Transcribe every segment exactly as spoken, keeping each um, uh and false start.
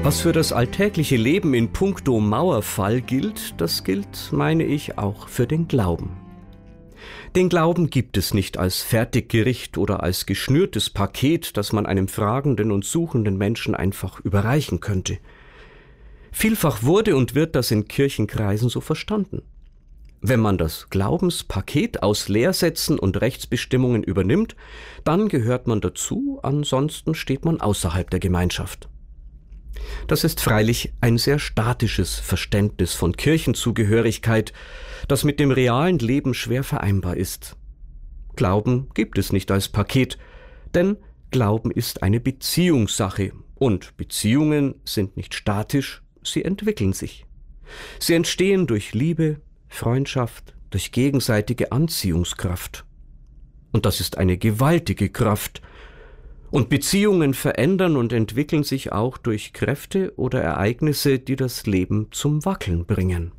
Was für das alltägliche Leben in puncto Mauerfall gilt, das gilt, meine ich, auch für den Glauben. Den Glauben gibt es nicht als Fertiggericht oder als geschnürtes Paket, das man einem fragenden und suchenden Menschen einfach überreichen könnte. Vielfach wurde und wird das in Kirchenkreisen so verstanden. Wenn man das Glaubenspaket aus Lehrsätzen und Rechtsbestimmungen übernimmt, dann gehört man dazu, ansonsten steht man außerhalb der Gemeinschaft. Das ist freilich ein sehr statisches Verständnis von Kirchenzugehörigkeit, das mit dem realen Leben schwer vereinbar ist. Glauben gibt es nicht als Paket, denn Glauben ist eine Beziehungssache und Beziehungen sind nicht statisch, sie entwickeln sich. Sie entstehen durch Liebe, Freundschaft, durch gegenseitige Anziehungskraft. Und das ist eine gewaltige Kraft. Und Beziehungen verändern und entwickeln sich auch durch Kräfte oder Ereignisse, die das Leben zum Wackeln bringen.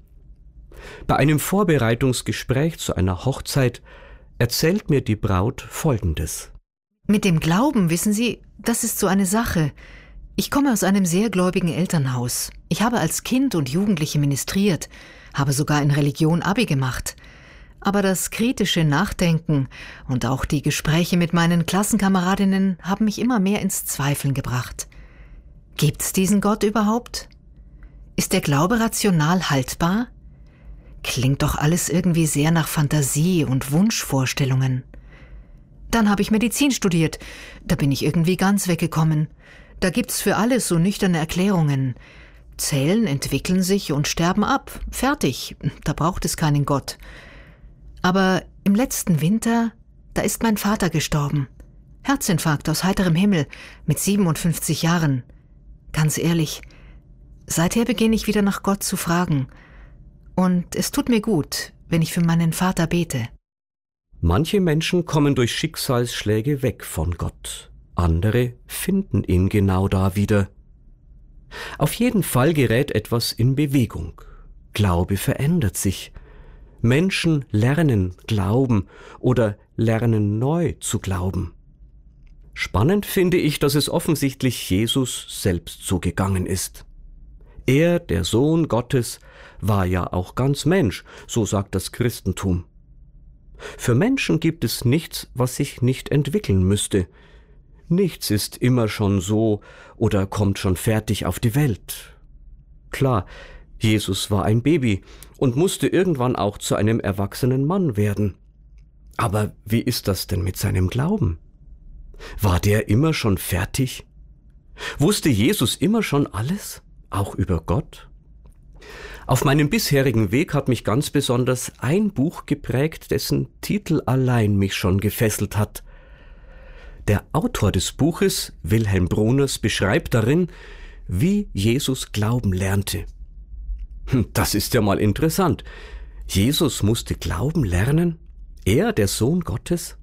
Bei einem Vorbereitungsgespräch zu einer Hochzeit erzählt mir die Braut Folgendes. Mit dem Glauben, wissen Sie, das ist so eine Sache. Ich komme aus einem sehr gläubigen Elternhaus. Ich habe als Kind und Jugendliche ministriert, habe sogar in Religion Abi gemacht. Aber das kritische Nachdenken und auch die Gespräche mit meinen Klassenkameradinnen haben mich immer mehr ins Zweifeln gebracht. Gibt's diesen Gott überhaupt? Ist der Glaube rational haltbar? Klingt doch alles irgendwie sehr nach Fantasie und Wunschvorstellungen. Dann habe ich Medizin studiert. Da bin ich irgendwie ganz weggekommen. Da gibt's für alles so nüchterne Erklärungen. Zellen entwickeln sich und sterben ab. Fertig. Da braucht es keinen Gott. Aber im letzten Winter, da ist mein Vater gestorben. Herzinfarkt aus heiterem Himmel, mit siebenundfünfzig Jahren. Ganz ehrlich, seither beginne ich wieder nach Gott zu fragen. Und es tut mir gut, wenn ich für meinen Vater bete. Manche Menschen kommen durch Schicksalsschläge weg von Gott. Andere finden ihn genau da wieder. Auf jeden Fall gerät etwas in Bewegung. Glaube verändert sich. Menschen lernen glauben oder lernen neu zu glauben. Spannend finde ich, dass es offensichtlich Jesus selbst so gegangen ist. Er, der Sohn Gottes, war ja auch ganz Mensch, so sagt das Christentum. Für Menschen gibt es nichts, was sich nicht entwickeln müsste. Nichts ist immer schon so oder kommt schon fertig auf die Welt. Klar, Jesus war ein Baby und musste irgendwann auch zu einem erwachsenen Mann werden. Aber wie ist das denn mit seinem Glauben? War der immer schon fertig? Wusste Jesus immer schon alles, auch über Gott? Auf meinem bisherigen Weg hat mich ganz besonders ein Buch geprägt, dessen Titel allein mich schon gefesselt hat. Der Autor des Buches, Wilhelm Bruners, beschreibt darin, wie Jesus glauben lernte. Das ist ja mal interessant. Jesus musste glauben lernen? Er, der Sohn Gottes?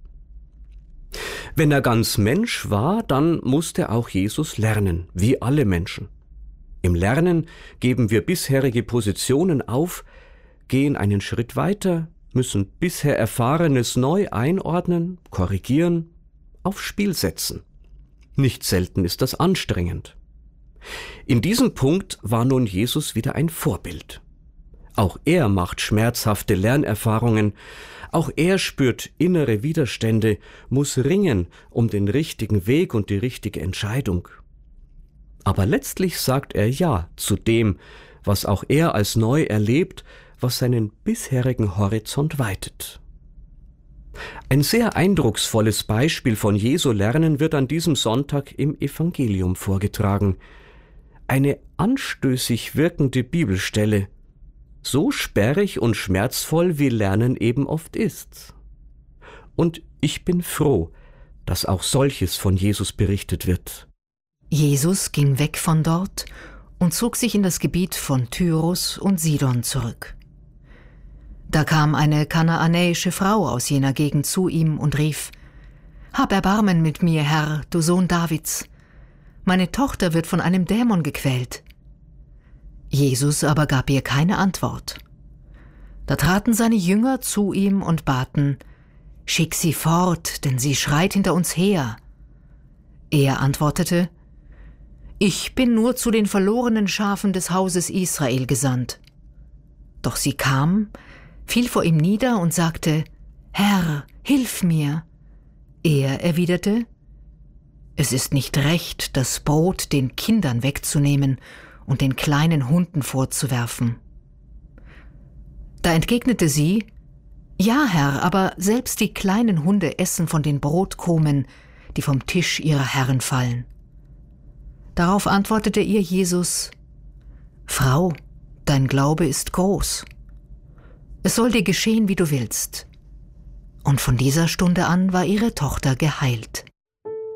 Wenn er ganz Mensch war, dann musste auch Jesus lernen, wie alle Menschen. Im Lernen geben wir bisherige Positionen auf, gehen einen Schritt weiter, müssen bisher Erfahrenes neu einordnen, korrigieren, aufs Spiel setzen. Nicht selten ist das anstrengend. In diesem Punkt war nun Jesus wieder ein Vorbild. Auch er macht schmerzhafte Lernerfahrungen, auch er spürt innere Widerstände, muss ringen um den richtigen Weg und die richtige Entscheidung. Aber letztlich sagt er Ja zu dem, was auch er als neu erlebt, was seinen bisherigen Horizont weitet. Ein sehr eindrucksvolles Beispiel von Jesu Lernen wird an diesem Sonntag im Evangelium vorgetragen. Eine anstößig wirkende Bibelstelle, so sperrig und schmerzvoll, wie Lernen eben oft ist. Und ich bin froh, dass auch solches von Jesus berichtet wird. Jesus ging weg von dort und zog sich in das Gebiet von Tyrus und Sidon zurück. Da kam eine kanaanäische Frau aus jener Gegend zu ihm und rief: »Hab Erbarmen mit mir, Herr, du Sohn Davids. Meine Tochter wird von einem Dämon gequält.« Jesus aber gab ihr keine Antwort. Da traten seine Jünger zu ihm und baten: »Schick sie fort, denn sie schreit hinter uns her.« Er antwortete: »Ich bin nur zu den verlorenen Schafen des Hauses Israel gesandt.« Doch sie kam, fiel vor ihm nieder und sagte, »Herr, hilf mir!« Er erwiderte, »Es ist nicht recht, das Brot den Kindern wegzunehmen und den kleinen Hunden vorzuwerfen.« Da entgegnete sie, »Ja, Herr, aber selbst die kleinen Hunde essen von den Brotkrumen, die vom Tisch ihrer Herren fallen.« Darauf antwortete ihr Jesus, »Frau, dein Glaube ist groß. Es soll dir geschehen, wie du willst.« Und von dieser Stunde an war ihre Tochter geheilt.